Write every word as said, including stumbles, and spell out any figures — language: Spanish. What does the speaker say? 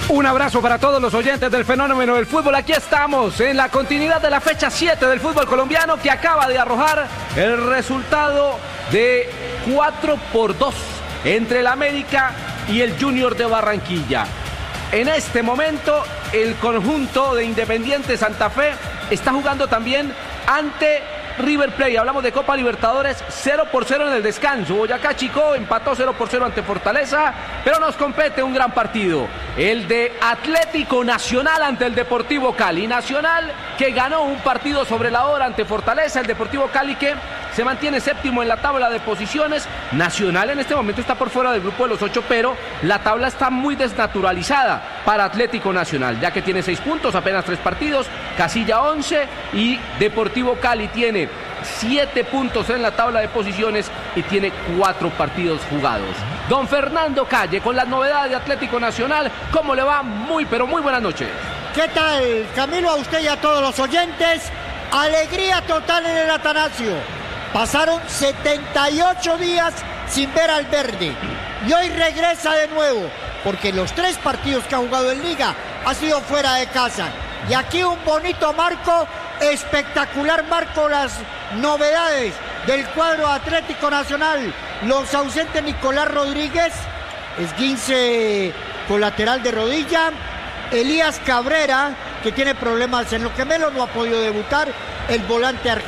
Un abrazo para todos los oyentes del fenómeno del fútbol. Aquí estamos en la continuidad de la fecha siete del fútbol colombiano, que acaba de arrojar el resultado de cuatro por dos entre el América y el Junior de Barranquilla. En este momento el conjunto de Independiente Santa Fe está jugando también ante River Plate. Hablamos de Copa Libertadores, cero por cero en el descanso. Boyacá Chicó empató cero por cero ante Fortaleza, pero nos compete un gran partido, el de Atlético Nacional ante el Deportivo Cali. Nacional que ganó un partido sobre la hora ante Fortaleza, el Deportivo Cali que se mantiene séptimo en la tabla de posiciones. Nacional en este momento está por fuera del grupo de los ocho, pero la tabla está muy desnaturalizada para Atlético Nacional, ya que tiene seis puntos, apenas tres partidos, casilla once, y Deportivo Cali tiene siete puntos en la tabla de posiciones y tiene cuatro partidos jugados. Don Fernando Calle con las novedades de Atlético Nacional. ¿Cómo le va? Muy, pero muy buenas noches. ¿Qué tal, Camilo? A usted y a todos los oyentes. Alegría total en el Atanasio. Pasaron setenta y ocho días sin ver al verde y hoy regresa de nuevo, porque los tres partidos que ha jugado en Liga ha sido fuera de casa. Y aquí un bonito marco, espectacular marco, las novedades del cuadro Atlético Nacional. Los ausentes: Nicolás Rodríguez, esguince colateral de rodilla; Elías Cabrera, que tiene problemas en los gemelos, no ha podido debutar; el volante argentino